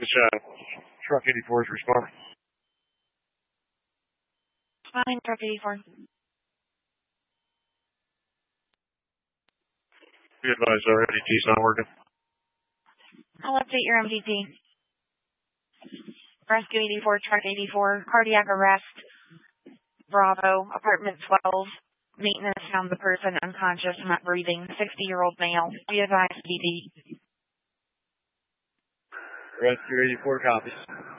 Truck 84 is responding. Fine, Truck 84. Be advised, our MDT's not working. I'll update your MDT. Rescue 84, Truck 84, cardiac arrest, Bravo, apartment 12. Maintenance found the person unconscious, not breathing, 60-year-old male. Be advised, PD. Rescue 84 copies.